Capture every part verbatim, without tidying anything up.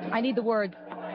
I need the words.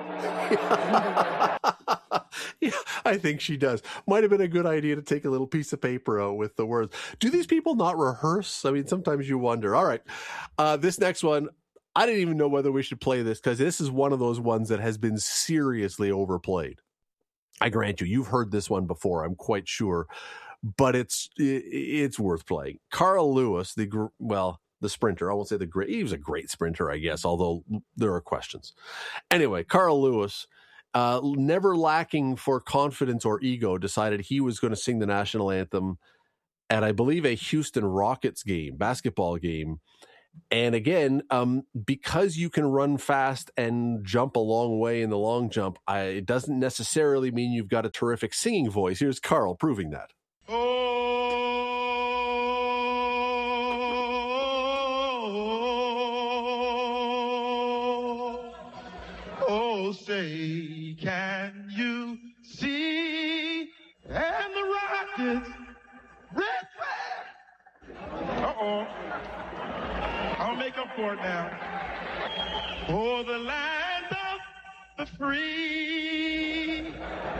Yeah, I think she does. Might have been a good idea to take a little piece of paper out with the words. Do these people not rehearse? I mean, sometimes you wonder. All right. Uh, this next one, I didn't even know whether we should play this because this is one of those ones that has been seriously overplayed. I grant you, you've heard this one before, I'm quite sure, but it's it's worth playing. Carl Lewis, the well, the sprinter, I won't say the great, he was a great sprinter, I guess, although there are questions. Anyway, Carl Lewis, uh, never lacking for confidence or ego, decided he was going to sing the national anthem at, I believe, a Houston Rockets game, basketball game. And again, um, because you can run fast and jump a long way in the long jump, I, it doesn't necessarily mean you've got a terrific singing voice. Here's Carl proving that. Oh, oh, say, can you see? And the Rockets, red flag. Uh-oh. I'll make up for it now. Oh, the land of the free.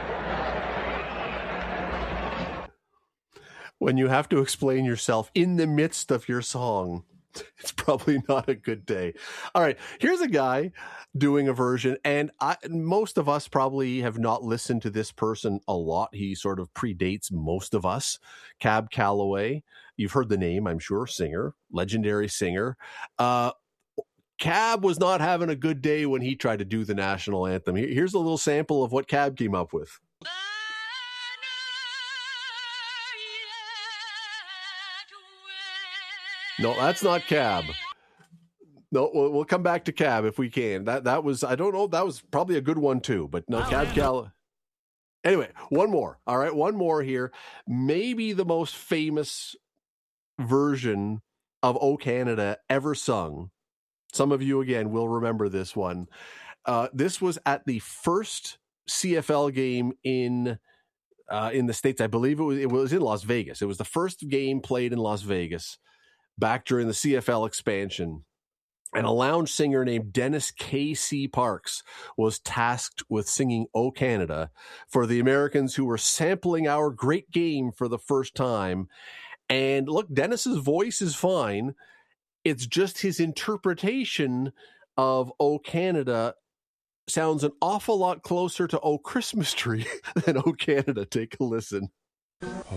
When you have to explain yourself in the midst of your song, it's probably not a good day. All right, here's a guy doing a version, and I, most of us probably have not listened to this person a lot. He sort of predates most of us. Cab Calloway, you've heard the name, I'm sure, singer, legendary singer. Uh, Cab was not having a good day when he tried to do the national anthem. Here's a little sample of what Cab came up with. No, that's not Cab. No, we'll, we'll come back to Cab if we can. That that was, I don't know, that was probably a good one too, but no, oh, Cab yeah. Cal. Anyway, one more. All right, one more here. Maybe the most famous version of O Canada ever sung. Some of you, again, will remember this one. Uh, this was at the first C F L game in uh, in the States. I believe it was, it was in Las Vegas. It was the first game played in Las Vegas back during the C F L expansion. And a lounge singer named Dennis K C. Parks was tasked with singing O Canada for the Americans who were sampling our great game for the first time. And look, Dennis's voice is fine. It's just his interpretation of O Canada sounds an awful lot closer to O Christmas Tree than O Canada. Take a listen.